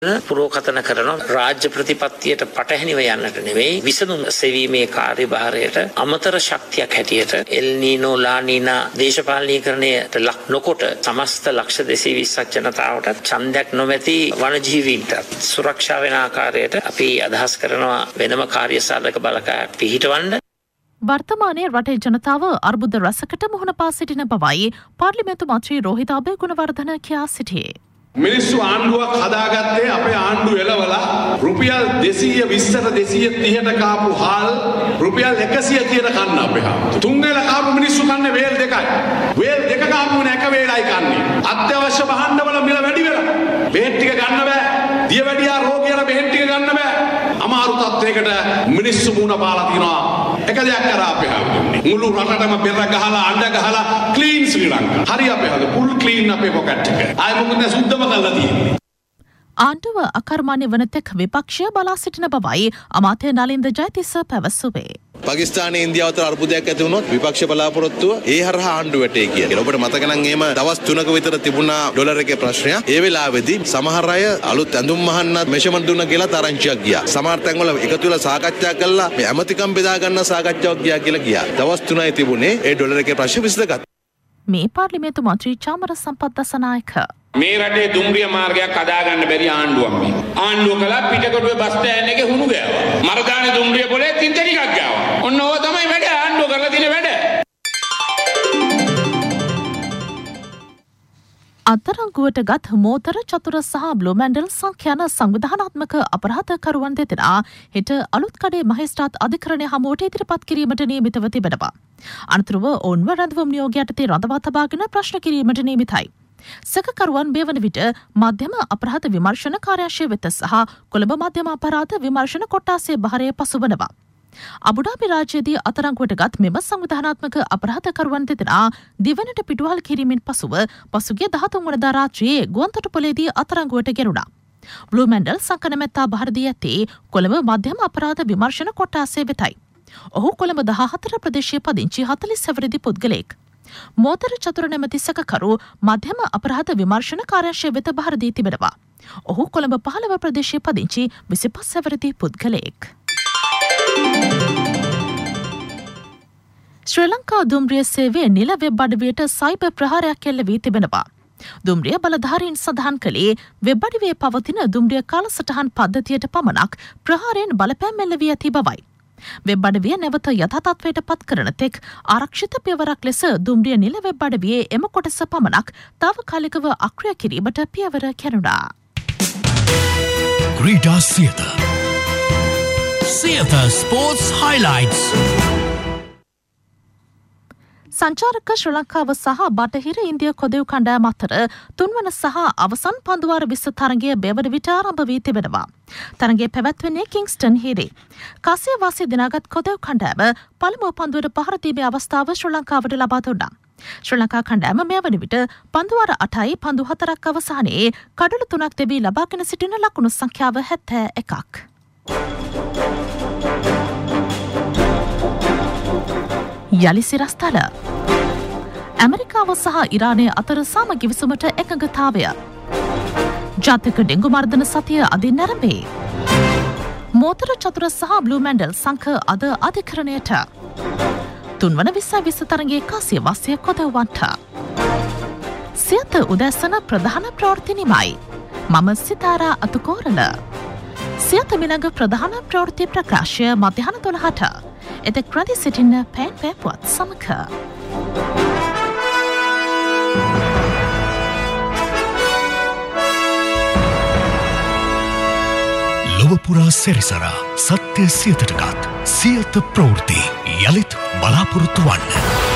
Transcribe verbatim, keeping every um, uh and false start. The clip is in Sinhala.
පුරෝකතන කරන රාජ්‍ය ප්‍රතිපත්තියට පටහැනිව යන්නට නෙවෙයි විසඳුම් සෙවීමේ කාර්යභාරයට අමතර ශක්තියක් හැටියට එල් නීනෝ ලා නීනා දේශපාලනීකරණයට ලක් නොකොට සමස්ත ලක්ෂ දෙසිය විස්සක් ජනතාවට ඡන්දයක් නොමැති වනජීවීන්ට සුරක්ෂා වෙන ආකාරයට අපි අදහස් කරනවා වෙනම කාර්යසාධක බලකායක් පිහිටවන්න. වර්තමානයේ රටේ ජනතාව අර්බුද රසකට මුහුණ පා සිටින බවයි පාර්ලිමේන්තු මන්ත්‍රී රෝහිත අබේගුණවර්ධන කියා සිටියේ. මිනිස්සු ආණ්ඩුවක් හදාගත්තේ අපේ ආණ්ඩුව එළවලා රුපියල් දෙසිය විස්සට දෙසිය තිහට කාපු හාල් රුපියල් එකසිය තිහට කන්න අපේ හා. තුන් වේල කාපු මිනිස්සු කන්නේ වේල් දෙකයි. වේල් දෙක කාපු නේ එක වේලයි කන්නේ. අත්‍යවශ්‍ය භාණ්ඩවල මිල වැඩි වෙලා. බෙහෙත් ටික ගන්න බෑ. දියවැඩියා රෝගියලා බෙහෙත් ටික ගන්න බෑ. අමාරු තත්වයකට මිනිස්සු මුණ පාලා තිනවා. එක දෙයක් කරා අපේ හා. මුළු රටටම බෙර ගහලා අඬ ගහලා ක්ලීන් ශ්‍රී ලංකා. හරි අපේ හා. ෆුල් ක්ලීන් අපේ පොකට් එක. ආයි මොකද සුද්ධ ආණ්ඩුව අකර්මාන්‍ය වන තෙක් විපක්ෂය බලා සිටින බවයි අමාත්‍ය නලින්ද ජයතිස්ස පැවසුවේ. පාකිස්තානයේ ඉන්දියාව අතර අර්බුදයක් ඇති වුණොත් විපක්ෂ බලාපොරොත්තුව ඒ හරහා ආණ්ඩුව වැටේ කියලා. ඔබට මතක නම් එහෙම දවස් තුනක විතර තිබුණා ඩොලර් එකේ ප්‍රශ්නයක්. ඒ වෙලාවේදී සමහර අය අලුත් ඇඳුම් මහන්නත් මෙෂර්මන්ට් දුන්නා කියලා තරංචියක් ගියා. සමහර තැන්වල එකතු වෙලා සාකච්ඡා කළා මේ ඇමතිකම් බෙදා ගන්න සාකච්ඡාවක් ගියා කියලා ගියා. දවස් තුනයි තිබුණේ ඒ ඩොලර් එකේ ප්‍රශ්න විසඳගත්තා. මේ පාර්ලිමේන්තු මන්ත්‍රී චාමර සම්පත් දසනායක මේ රටේ දුම්රිය මාර්ගයක් හදාගන්න බැරි ආණ්ඩුවක් මේ. ආණ්ඩුව කළා පිටකොටුවේ බස් ස්ටෑන්ඩ් එකේ හුණු ගෑවා. මරදානේ දුම්රිය පොලේ තින්ත ටිකක් ගාවා. ඔන්න ඕව තමයි වැඩ. ආණ්ඩුව කරලා තියෙන වැඩ. අත්අඩංගුවට ගත් මෝතර චතුර සහ බ්ලූ මැන්ඩල් සංඛ්‍යාන සංවිධානාත්මක අපරාධකරුවන් දෙදෙනා හෙට අලුත්කඩේ මහේස්ත්‍රාත් අධිකරණය හමුවට ඉදිරිපත් කිරීමට නියමිතව තිබෙනවා. අනතුරුව ඔවුන්ව රැඳවුම් නියෝග යටතේ රඳවා තබාගෙන ප්‍රශ්න කිරීමට නියමිතයි. සැකකරුවන් මේ වන විට මධ්‍යම අපරාධ විමර්ශන කාර්යාංශය වෙත සහ කොළඹ මධ්‍යම අපරාධ විමර්ශන කොට්ටාසේ භාරය පසුවනවා. අබුඩාබි රාජ්‍යයේදී අත්අඩංගුවට ගත් මෙම සංවිධානාත්මක අපරාධකරුවන් දෙදෙනා දිවනට පිටුවහල් කිරීමෙන් පසුව පසුගිය දහතුන් වනදා රාත්‍රියේ ගුවන්තොටුපොළේදී අත්අඩංගුවට ගැනුණා. බ්ලූ මැන්ඩල් සංකනමැත්තා භාර දී ඇත්තේ කොළඹ මධ්‍යම අපරාධ විමර්ශන කොට්ටාසේ වෙතයි. ඔහු කොළඹ දහහතර ප්‍රදේශයේ පදිංචි හතළිස් හැවිරිදි පුද්ගලයෙක්. මෝතර චතුර නැමැති සැකකරු මධ්‍යම අපරාධ විමර්ශන කාර්යාංශය වෙත භාර දී තිබෙනවා. ඔහු කොළඹ පහළව ප්‍රදේශයේ පදිංචි විසිපස් හැවිරිදි පුද්ගලයෙක්. ශ්‍රී ලංකා දුම්රිය සේවයේ නිල වෙබ් අඩවියට සයිබර් ප්‍රහාරයක් එල්ල වී තිබෙනවා. දුම්රිය බලධාරීන් සඳහන් කළේ වෙබ් අඩවියේ පවතින දුම්රිය කාලසටහන් පද්ධතියට පමණක් ප්‍රහාරයෙන් බලපෑම් එල්ල වී ඇති බවයි. වෙබ් අඩවිය නැවත යථාතත්වයට පත් කරන තෙක් ආරක්ෂිත පියවරක් ලෙස දුම්රිය නිල වෙබ් අඩවියේ එම කොටස පමණක් තාවකාලිකව අක්‍රිය කිරීමට පියවර කෙරුණා. ක්‍රීඩා සියත සියත ස්පෝර්ට්ස් හයිලයිට්ස්. සංචාරක ශ්‍රී ලංකාව සහ බටහිර ඉන්දිය කොදෙව් කණ්ඩායම අතර තුන්වන සහ අවසන් පන්දුවාර විස්ස තරගය බෙවන විට ආරම්භ වී තිබෙනවා. තරගය පැවැත්වෙන්නේ කිංස්ටන් හිරේ. කාසිය වාසී දිනාගත් කොදෙව් කණ්ඩායම පළමුව පන්දුවට පහර දීමේ අවස්ථාව ශ්‍රී ලංකාවට ලබා දුන්නා. ශ්‍රී ලංකා කණ්ඩායම මේ වන විට පන්දුවාර අටයි පන්දු හතරක් අවසානයේ කඩලු තුනක් දෙවී ලබාගෙන සිටින ලකුණු සංඛ්‍යාව හැත්තෑ එකක්. යලි සිරස්තල ඇමරිකාව සහ ඉරානය අතර සාම ගිවිසුමට එකඟතාවය. ජාතික ඩෙංගු මර්ධන සතිය අදින් නැරඹේ. මෝතර චතුර සහ බ්ලූ මැන්ඩල් සංඛ අද අධිකරණයට. තුන්වන විස්සයි විස්ස තරගේ කාසිය වාසය කොදවන්ට. සියත උදැසන ප්‍රධාන ප්‍රවෘත්ති නිමයි. මම සිතාරා අතුකෝරල. සියත මිළඟ ප්‍රධාන ප්‍රවෘත්ති ප්‍රකාශය මධ්‍යහන දොළහට. එතෙක් රැඳී සිටින්න පෑන් පෑපුවත් සමග. ලොවපුරා සැරිසරා සත්‍ය සියතටගත් සියත ප්‍රවෘත්ති යළිත් බලාපොරොත්තු වන්න.